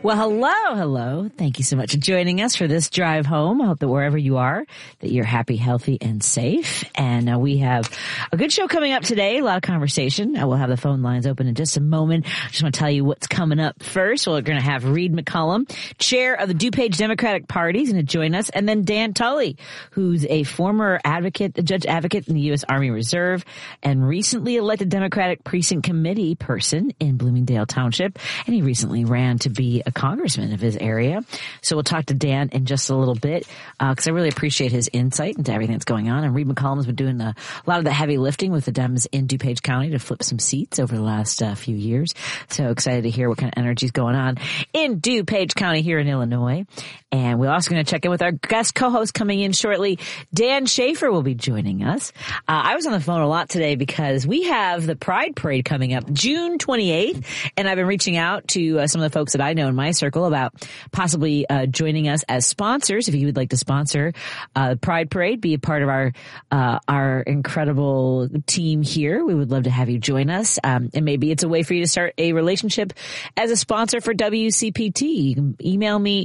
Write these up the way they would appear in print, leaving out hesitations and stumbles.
Well, hello. Thank you so much for joining us for this drive home. I hope that wherever you are, that you're happy, healthy, and safe. And we have a good show coming up today, a lot of conversation. We'll have the phone lines open in just a moment. I just want to tell you what's coming up first. We're going to have Reed McCollum, chair of the DuPage Democratic Party, is going to join us. And then Dan Tully, who's a former judge advocate in the U.S. Army Reserve and recently elected Democratic Precinct Committee person in Bloomingdale Township. And he recently ran to be a congressman of his area. So we'll talk to Dan in just a little bit because I really appreciate his insight into everything that's going on. And Reed McCollum has been doing a lot of the heavy lifting with the Dems in DuPage County to flip some seats over the last few years. So excited to hear what kind of energy is going on in DuPage County here in Illinois. And we're also going to check in with our guest co-host coming in shortly. Dan Schaefer will be joining us. I was on the phone a lot today because we have the Pride Parade coming up June 28th. And I've been reaching out to some of the folks that I know in my circle about possibly joining us as sponsors. If you would like to sponsor Pride Parade, be a part of our incredible team here, we would love to have you join us. And maybe it's a way for you to start a relationship as a sponsor for WCPT. You can email me,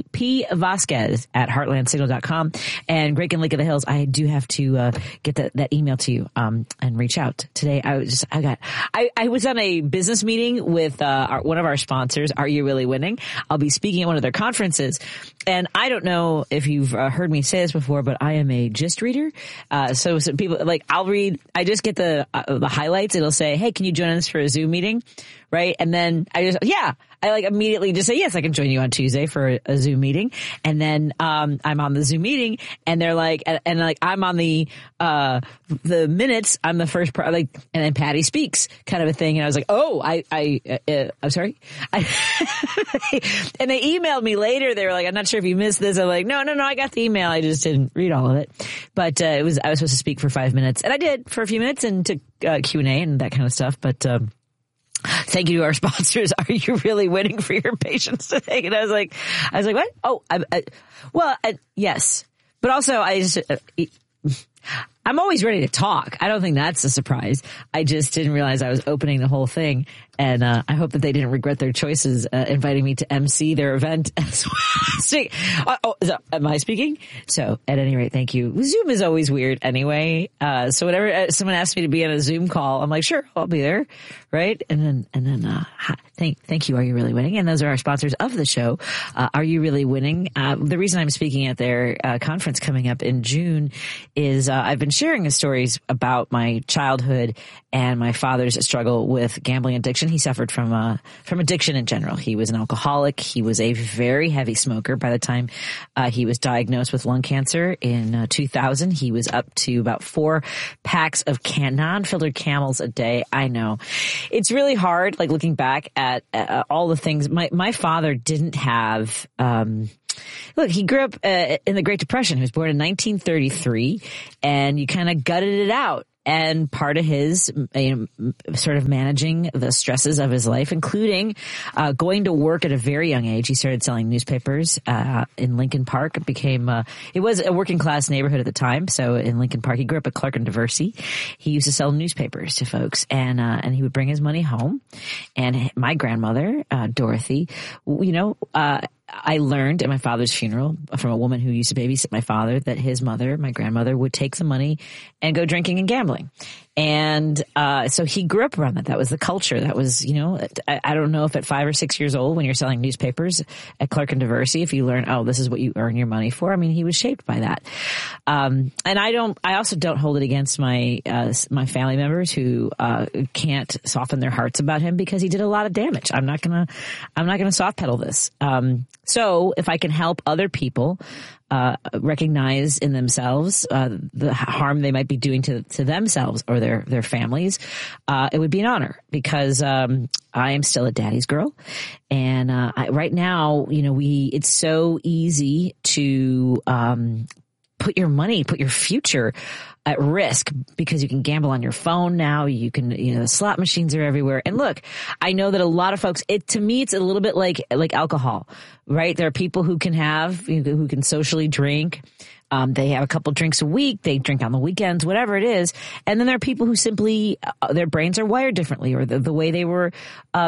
pvasquez@heartlandsignal.com. And Greg and Lake of the Hills, I do have to get that email to you and reach out. Today, I was on a business meeting with one of our sponsors, Are You Really Winning? I'll be speaking at one of their conferences. And I don't know if you've heard me say this before, but I am a gist reader. So some people, I just get the highlights. It'll say, hey, can you join us for a Zoom meeting? Right. And then I immediately just say, yes, I can join you on Tuesday for a Zoom meeting. And then, I'm on the Zoom meeting and they're like, I'm on the minutes. I'm the first, and then Patty speaks kind of a thing. And I was like, oh, I'm sorry. And they emailed me later. They were like, I'm not sure if you missed this. I'm like, no, I got the email. I just didn't read all of it. But, I was supposed to speak for 5 minutes and I did for a few minutes and took Q&A and that kind of stuff. But, thank you to our sponsors. Are You Really Winning, for your patience today? And I was like, what? Oh, yes. But also I'm always ready to talk. I don't think that's a surprise. I just didn't realize I was opening the whole thing. And I hope that they didn't regret their choices inviting me to MC their event as well. Am I speaking? So at any rate, thank you. Zoom is always weird anyway. So whenever someone asks me to be on a Zoom call, I'm like, sure, I'll be there. Right. And then thank you. Are You Really Winning? And those are our sponsors of the show. Are You Really Winning? The reason I'm speaking at their conference coming up in June is I've been sharing the stories about my childhood and my father's struggle with gambling addiction. He suffered from addiction in general. He was an alcoholic. He was a very heavy smoker. By the time he was diagnosed with lung cancer in 2000, he was up to about 4 packs of non-filtered Camels a day. I know it's really hard, like looking back at all the things. My father didn't have. Look, he grew up in the Great Depression. He was born in 1933, and you kind of gutted it out. And part of his sort of managing the stresses of his life, including going to work at a very young age. He started selling newspapers in Lincoln Park. It was a working class neighborhood at the time. So in Lincoln Park, he grew up at Clark and Diversey. He used to sell newspapers to folks, and he would bring his money home. And my grandmother, Dorothy, I learned at my father's funeral from a woman who used to babysit my father that his mother, my grandmother, would take the money and go drinking and gambling. And so he grew up around that. That was the culture. That was, I don't know if at 5 or 6 years old when you're selling newspapers at Clark and Diversey, if you learn, oh, this is what you earn your money for. I mean, he was shaped by that. And I also don't hold it against my family members who can't soften their hearts about him because he did a lot of damage. I'm not gonna soft pedal this. So if I can help other people recognize in themselves the harm they might be doing to themselves or their families, it would be an honor because I am still a daddy's girl, and right now, it's so easy to put your future at risk because you can gamble on your phone now. You can, the slot machines are everywhere. And look, I know that a lot of folks, to me, it's a little bit like alcohol, right? There are people who can socially drink. They have a couple drinks a week. They drink on the weekends, whatever it is. And then there are people who simply, their brains are wired differently, or the way they were,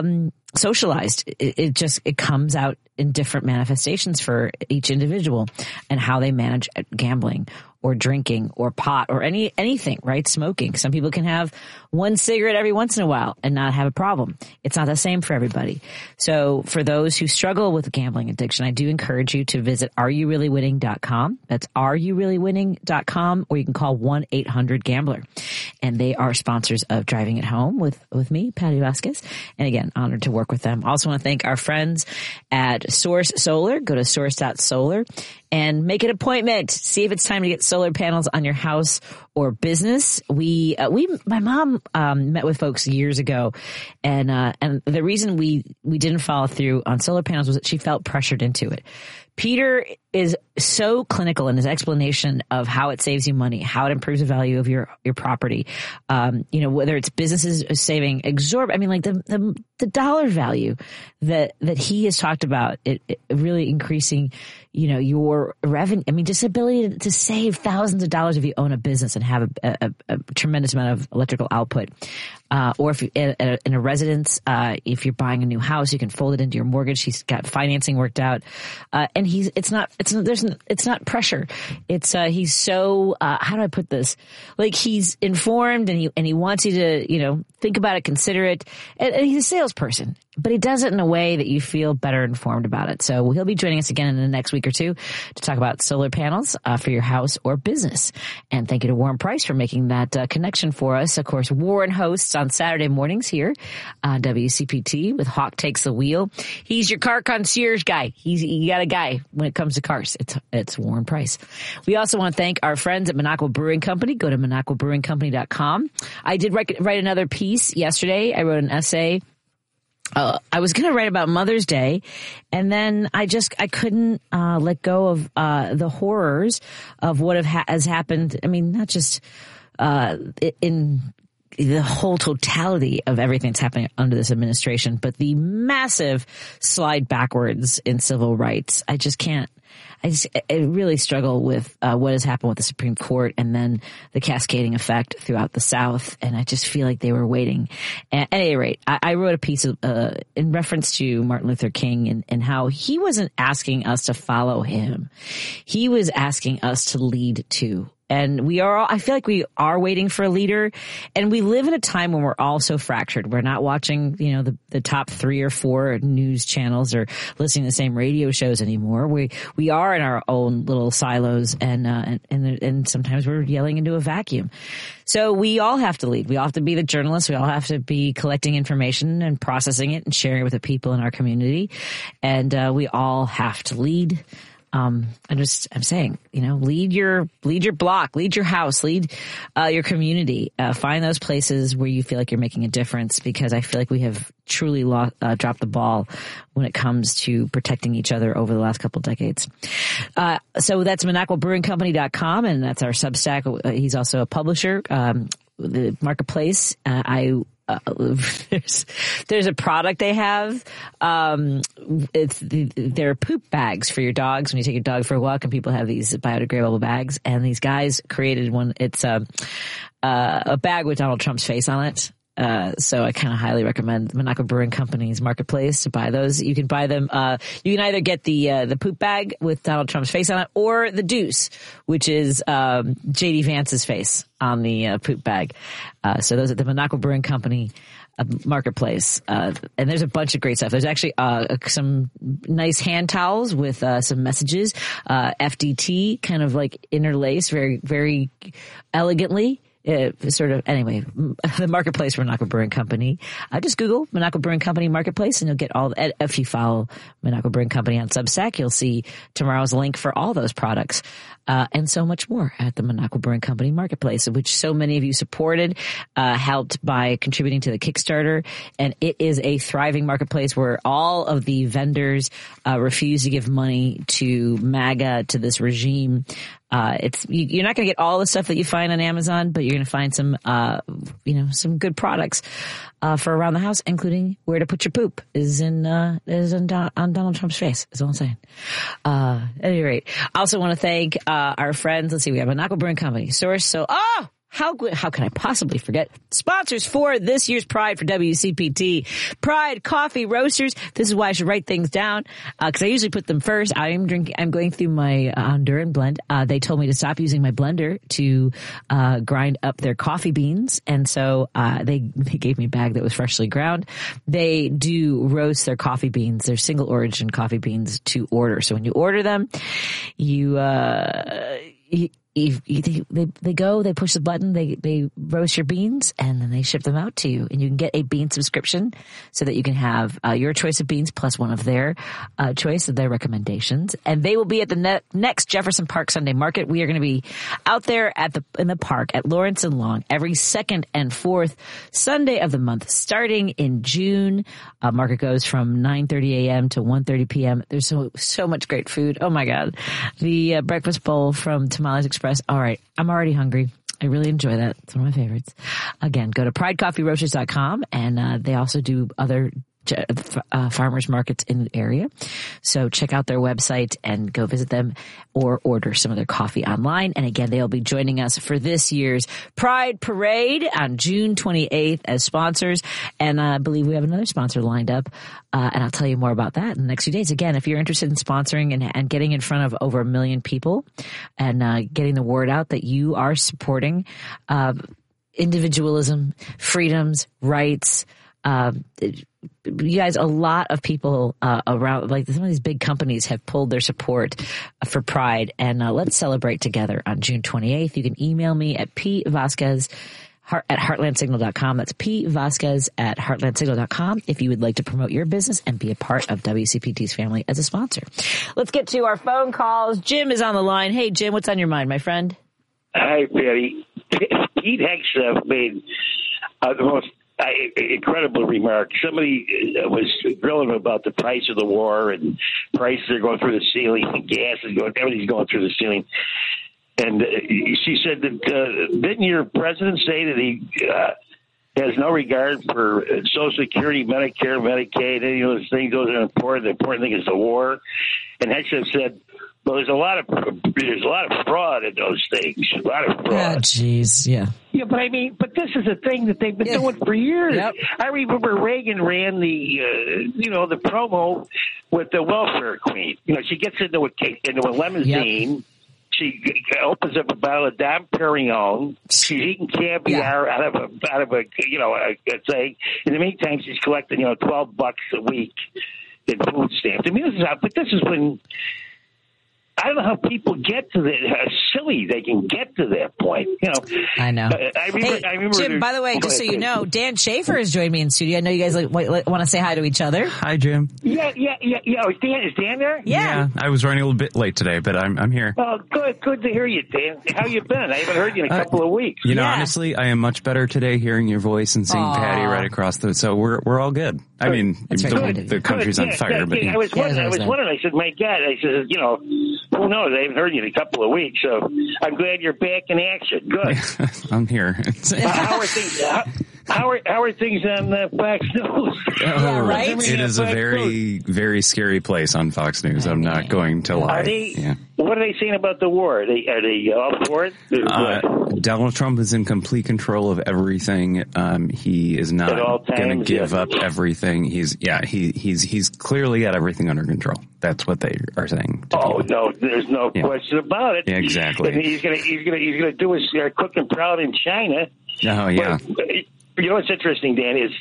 socialized. It comes out in different manifestations for each individual and how they manage gambling or drinking or pot or anything, right? Smoking. Some people can have one cigarette every once in a while and not have a problem. It's not the same for everybody. So for those who struggle with gambling addiction, I do encourage you to visit areyourellywinning.com. That's areyourellywinning.com, or you can call 1-800-GAMBLER. And they are sponsors of Driving It Home with me, Patty Vasquez. And again, honored to work with them. Also want to thank our friends at Source Solar. Go to source.solar and make an appointment. See if it's time to get solar panels on your house or business. My mom met with folks years ago, and the reason we didn't follow through on solar panels was that she felt pressured into it. Peter is so clinical in his explanation of how it saves you money, how it improves the value of your property. Whether it's businesses saving the dollar value that he has talked about, it really increasing, your revenue. I mean, just ability to save thousands of dollars if you own a business and have a tremendous amount of electrical output. Or if you, in a residence, if you're buying a new house, you can fold it into your mortgage. He's got financing worked out. And it's not pressure. He's so, how do I put this? Like, he's informed and he wants you to, think about it, consider it. And he's a salesperson, but he does it in a way that you feel better informed about it. So he'll be joining us again in the next week or two to talk about solar panels, for your house or business. And thank you to Warren Price for making that connection for us. Of course, Warren hosts on Saturday mornings here on WCPT with Hawk Takes the Wheel. He's your car concierge guy. You got a guy when it comes to cars. It's Warren Price. We also want to thank our friends at Minocqua Brewing Company. Go to MinocquaBrewingCompany.com. I did write another piece yesterday. I wrote an essay. I was going to write about Mother's Day, and then I couldn't let go of the horrors of what has happened. I mean, not just in the whole totality of everything that's happening under this administration, but the massive slide backwards in civil rights. I really struggle with what has happened with the Supreme Court and then the cascading effect throughout the South. And I just feel like they were waiting. At any rate, I wrote a piece in reference to Martin Luther King and how he wasn't asking us to follow him. He was asking us to lead too. And I feel like we are waiting for a leader, and we live in a time when we're all so fractured. We're not watching, the top 3 or 4 news channels or listening to the same radio shows anymore. We are in our own little silos, and sometimes we're yelling into a vacuum. So we all have to lead. We all have to be the journalists. We all have to be collecting information and processing it and sharing it with the people in our community. And we all have to lead. I'm saying, lead your block, lead your house, lead your community. Find those places where you feel like you're making a difference, because I feel like we have truly dropped the ball when it comes to protecting each other over the last couple of decades. So that's MinocquaBrewingCompany.com, and that's our Substack. He's also a publisher. The Marketplace, there's a product they have. They're poop bags for your dogs when you take your dog for a walk, and people have these biodegradable bags. And these guys created one. It's a bag with Donald Trump's face on it. So I kind of highly recommend Minocqua Brewing Company's Marketplace to buy those. You can buy them. You can either get the poop bag with Donald Trump's face on it, or the Deuce, which is JD Vance's face on the poop bag. So those at the Minocqua Brewing Company Marketplace. And there's a bunch of great stuff. There's actually some nice hand towels with some messages, FDT kind of like interlaced very, very elegantly. Anyway, the Marketplace for Minocqua Brewing Company. Just Google Minocqua Brewing Company Marketplace, and you'll get all. If you follow Minocqua Brewing Company on Substack, you'll see tomorrow's link for all those products, and so much more at the Minocqua Brewing Company Marketplace, which so many of you supported, helped by contributing to the Kickstarter. And it is a thriving marketplace where all of the vendors refuse to give money to MAGA, to this regime. You're not going to get all the stuff that you find on Amazon, but you're going to find some, some good products, for around the house, including where to put your poop on Donald Trump's face, is all I'm saying. At any rate, I also want to thank, our friends. Let's see, we have Minocqua Brewing Company, Source. how can I possibly forget sponsors for this year's Pride for WCPT? Pride Coffee Roasters. This is why I should write things down, because I usually put them first. I'm going through my Honduran blend. They told me to stop using my blender to grind up their coffee beans, and so they gave me a bag that was freshly ground. They do roast their coffee beans. They're single origin coffee beans to order. So when you order them, they push the button, they roast your beans, and then they ship them out to you. And you can get a bean subscription so that you can have your choice of beans plus one of their choice of their recommendations. And they will be at the next Jefferson Park Sunday Market. We are going to be out there in the park at Lawrence and Long every second and fourth Sunday of the month, starting in June. Market goes from 9:30 a.m. to 1:30 p.m. There's so much great food. Oh my God. The breakfast bowl from Tamales Express. All right. I'm already hungry. I really enjoy that. It's one of my favorites. Again, go to pridecoffeeroasters.com, and they also do other farmers markets in the area. So check out their website and go visit them or order some of their coffee online. And again, they'll be joining us for this year's Pride Parade on June 28th as sponsors. And I believe we have another sponsor lined up. And I'll tell you more about that in the next few days. Again, if you're interested in sponsoring and getting in front of over 1 million people and getting the word out that you are supporting individualism, freedoms, rights, you guys, a lot of people around, like some of these big companies have pulled their support for Pride, and let's celebrate together on June 28th. You can email me at pvasquez at heartlandsignal.com. That's pvasquez at heartlandsignal.com if you would like to promote your business and be a part of WCPT's family as a sponsor. Let's get to our phone calls. Jim is on the line. Hey, Jim, what's on your mind, my friend? Hi, Patty. Pete Hegseth made the most incredible remark. Somebody was grilling about the price of the war, and prices are going through the ceiling, and gas is going, everything's going through the ceiling. And she said that didn't your president say that he has no regard for Social Security, Medicare, Medicaid, any of those things? Those are important. The important thing is the war. And Hegseth said, well, there's a lot of fraud in those things. A lot of fraud. Oh, jeez, yeah. Yeah, but this is a thing that they've been doing for years. Yep. I remember Reagan ran the promo with the welfare queen. She gets into a limousine. Yep. She opens up a bottle of Dom Perignon. She's eating caviar out of a thing. In the meantime, she's collecting $12 a week in food stamps. I mean, this is when. I don't know how people get to how silly they can get to that point. I know. I remember Jim, by the way, just so you know, Dan Schaefer has joined me in studio. I know you guys want to say hi to each other. Hi, Jim. Yeah. Is Dan there? Yeah. I was running a little bit late today, but I'm here. Oh, good to hear you, Dan. How you been? I haven't heard you in a couple of weeks. Honestly, I am much better today hearing your voice and seeing Patty right across so we're all good. I mean, the country's on fire, but I was wondering. I said, my God, who knows? I haven't heard you in a couple of weeks, so I'm glad you're back in action. Good. I'm here. How are things? How are things on Fox News? Yeah, right? It is a very, very scary place on Fox News. I'm not going to lie. What are they saying about the war? Are they all for it? Donald Trump is in complete control of everything. He is not going to give up everything. He's clearly got everything under control. That's what they are saying. No, there's no question about it. Yeah, exactly. And he's gonna do his cooking proud in China. Oh yeah. But, what's interesting, Dan, is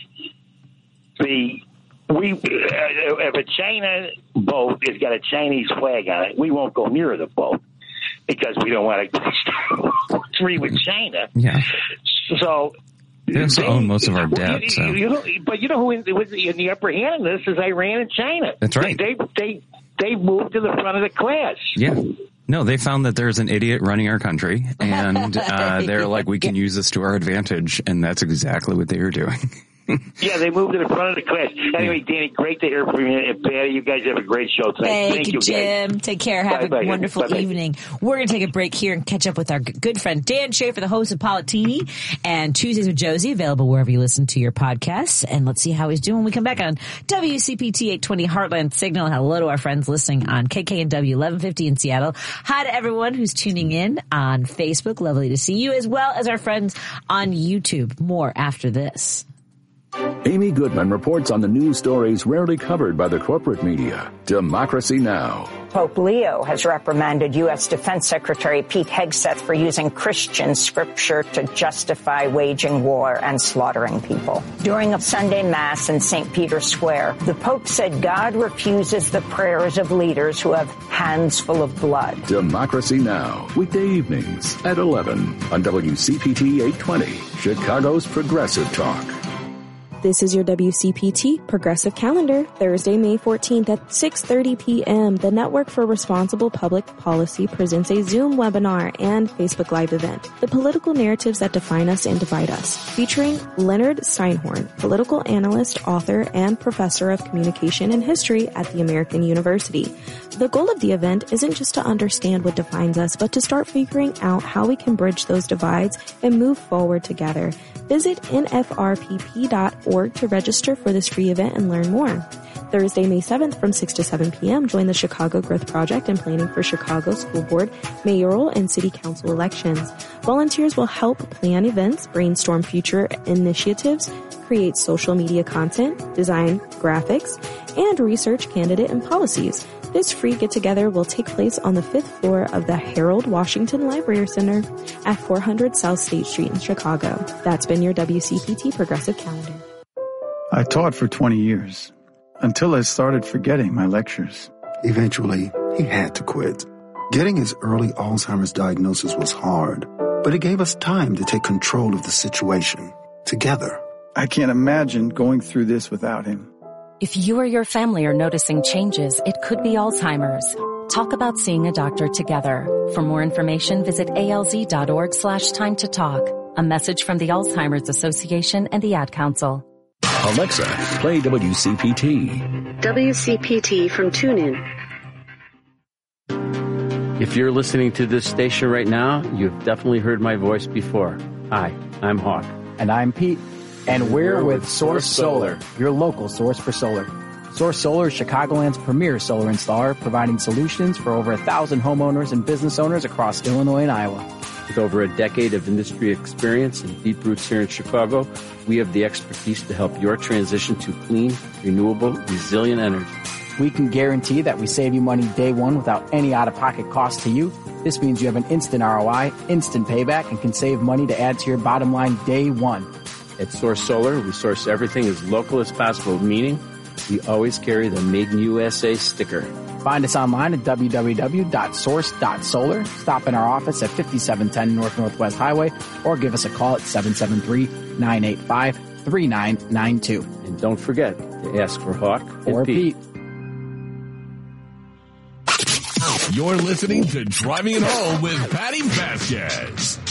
if a China boat has got a Chinese flag on it, we won't go near the boat because we don't want to agree with China. Yeah. So they also own most of our debt. But who in the upper hand in this is Iran and China. That's right. They moved to the front of the class. Yeah. No, they found that there's an idiot running our country, and they're like, we can use this to our advantage, and that's exactly what they are doing. Yeah, they moved to the front of the class. Anyway, Danny, great to hear from you. And Patty, you guys have a great show tonight. Thank you, Jim. Guys. Take care. Have a wonderful evening. We're going to take a break here and catch up with our good friend Dan Schaefer, the host of Politini, and Tuesdays with Josie, available wherever you listen to your podcasts. And let's see how he's doing when we come back on WCPT 820 Heartland Signal. Hello to our friends listening on KKNW 1150 in Seattle. Hi to everyone who's tuning in on Facebook. Lovely to see you, as well as our friends on YouTube. More after this. Amy Goodman reports on the news stories rarely covered by the corporate media. Democracy Now! Pope Leo has reprimanded U.S. Defense Secretary Pete Hegseth for using Christian scripture to justify waging war and slaughtering people. During a Sunday Mass in St. Peter's Square, the Pope said God refuses the prayers of leaders who have hands full of blood. Democracy Now! Weekday evenings at 11 on WCPT 820, Chicago's Progressive Talk. This is your WCPT Progressive Calendar, Thursday, May 14th at 6:30 p.m. The Network for Responsible Public Policy presents a Zoom webinar and Facebook Live event, The Political Narratives That Define Us and Divide Us, featuring Leonard Steinhorn, political analyst, author, and professor of communication and history at the American University. The goal of the event isn't just to understand what defines us, but to start figuring out how we can bridge those divides and move forward together. Visit nfrpp.org to register for this free event and learn more. Thursday, May 7th from 6 to 7 p.m., join the Chicago Growth Project in planning for Chicago School Board, mayoral, and city council elections. Volunteers will help plan events, brainstorm future initiatives, create social media content, design graphics, and research candidate and policies. This free get-together will take place on the 5th floor of the Harold Washington Library Center at 400 South State Street in Chicago. That's been your WCPT Progressive Calendar. I taught for 20 years, until I started forgetting my lectures. Eventually, he had to quit. Getting his early Alzheimer's diagnosis was hard, but it gave us time to take control of the situation, together. I can't imagine going through this without him. If you or your family are noticing changes, it could be Alzheimer's. Talk about seeing a doctor together. For more information, visit alz.org/time to talk. A message from the Alzheimer's Association and the Ad Council. Alexa, play WCPT. WCPT from TuneIn. If you're listening to this station right now, you've definitely heard my voice before. Hi, I'm Hawk. And I'm Pete. And we're with Source Solar, your local source for solar. Source Solar is Chicagoland's premier solar installer, providing solutions for over 1,000 homeowners and business owners across Illinois and Iowa. With over a decade of industry experience and deep roots here in Chicago, we have the expertise to help your transition to clean, renewable, resilient energy. We can guarantee that we save you money day one without any out-of-pocket cost to you. This means you have an instant ROI, instant payback, and can save money to add to your bottom line day one. At Source Solar, we source everything as local as possible, meaning we always carry the Made in USA sticker. Find us online at www.source.solar. Stop in our office at 5710 North Northwest Highway or give us a call at 773-985-3992. And don't forget to ask for Hawk or Pete. You're listening to Driving It Home with Patty Vasquez.